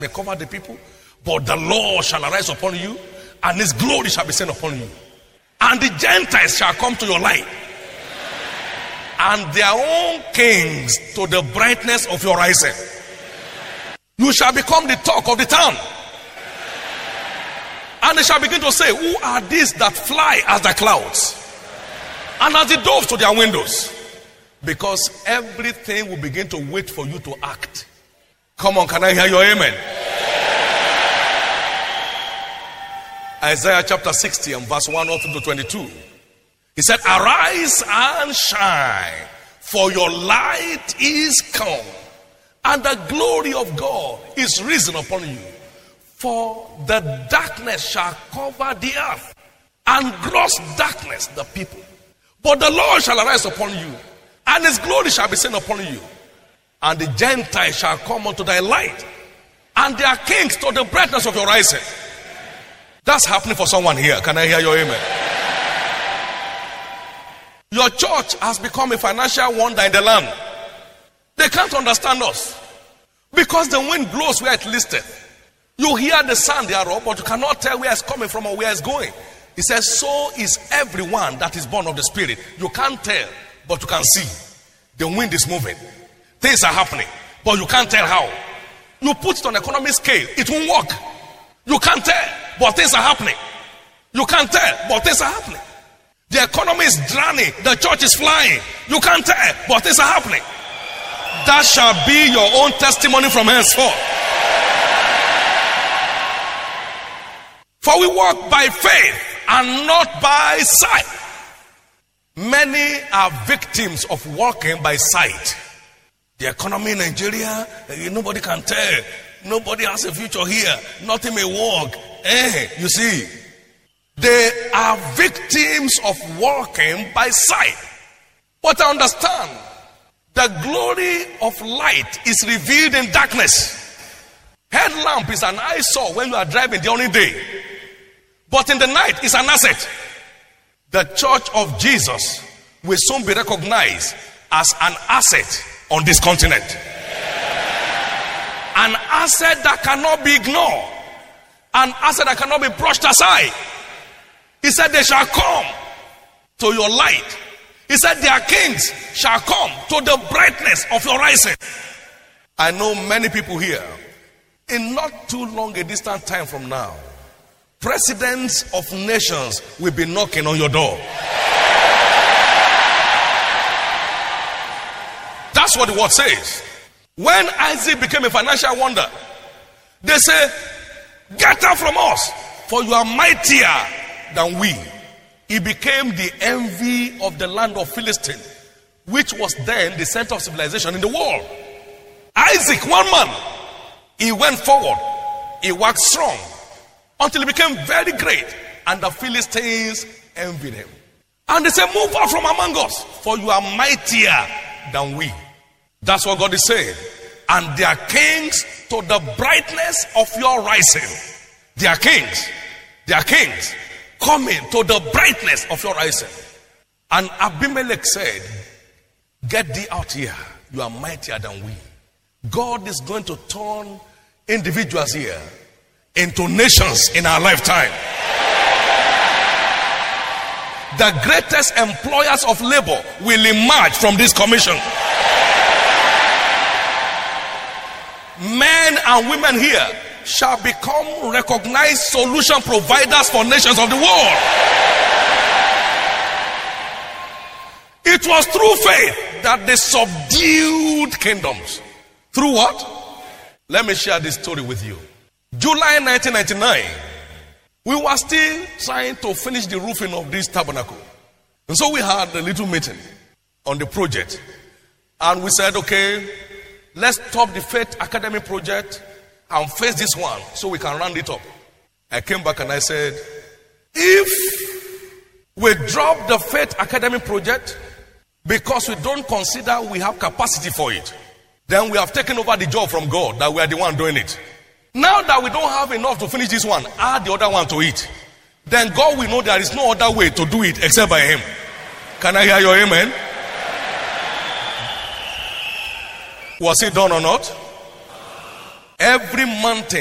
may cover the people, but the Lord shall arise upon you, and his glory shall be seen upon you. And the Gentiles shall come to your light, and their own kings to the brightness of your rising. You shall become the talk of the town. And they shall begin to say, who are these that fly as the clouds, and as the doves to their windows? Because everything will begin to wait for you to act. Come on, can I hear your amen? Isaiah chapter 60 and verse 1 up to 22. He said, arise and shine, for your light is come, and the glory of God is risen upon you. For the darkness shall cover the earth, and gross darkness the people. But the Lord shall arise upon you, and his glory shall be seen upon you. And the Gentiles shall come unto thy light, and their kings to the brightness of your rising. That's happening for someone here. Can I hear your amen? Your church has become a financial wonder in the land. They can't understand us, because the wind blows where it listeth. You hear the sound thereof, but you cannot tell where it's coming from or where it's going. He says, so is everyone that is born of the Spirit. You can't tell, but you can see. The wind is moving. Things are happening, but you can't tell how. You put it on economic scale, it won't work. You can't tell, but things are happening. You can't tell, but things are happening. The economy is drowning, the church is flying. You can't tell, but things are happening. That shall be your own testimony from henceforth. For we walk by faith and not by sight. Many are victims of walking by sight. The economy in Nigeria, nobody can tell. Nobody has a future here. Nothing may work. You see, they are victims of walking by sight. But I understand, the glory of light is revealed in darkness. Headlamp is an eyesore when you are driving during day, but in the night it's an asset. The church of Jesus will soon be recognized as an asset on this continent. An asset that cannot be ignored. An asset that cannot be brushed aside. He said they shall come to your light. He said their kings shall come to the brightness of your rising. I know many people here, in not too long a distant time from now, presidents of nations will be knocking on your door. That's what the word says. When Isaac became a financial wonder, they say, get out from us, for you are mightier than we. He became the envy of the land of Philistine, which was then the center of civilization in the world. Isaac, one man, he went forward, he worked strong, until he became very great, and the Philistines envied him. And they said, move out from among us, for you are mightier than we. That's what God is saying. And their kings to the brightness of your rising. Their kings coming to the brightness of your rising. And Abimelech said, get thee out here, you are mightier than we. God is going to turn individuals here into nations in our lifetime. The greatest employers of labor will emerge from this commission. Men and women here shall become recognized solution providers for nations of the world. It was through faith that they subdued kingdoms. Through what? Let me share this story with you. July 1999, we were still trying to finish the roofing of this tabernacle. And so we had a little meeting on the project. And we said, okay, let's stop the Faith Academy project and face this one so we can round it up. I came back and I said, if we drop the Faith Academy project because we don't consider we have capacity for it, then we have taken over the job from God, that we are the one doing it. Now that we don't have enough to finish this one, add the other one to it. Then God will know there is no other way to do it except by Him. Can I hear your amen? Was it done or not? every mountain